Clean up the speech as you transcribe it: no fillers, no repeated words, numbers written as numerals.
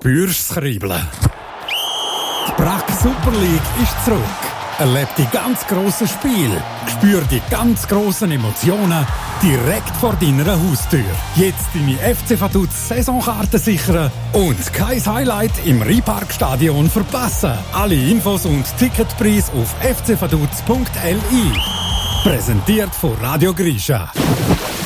Spürst das Kribbeln? Die Brack Super League ist zurück. Erleb die ganz grossen Spiele. Spür die ganz grossen Emotionen direkt vor deiner Haustür. Jetzt deine FC Vaduz Saisonkarte sichern und kein Highlight im Rheinparkstadion verpassen. Alle Infos und Ticketpreis auf fcvaduz.li. Präsentiert von Radio Grisha.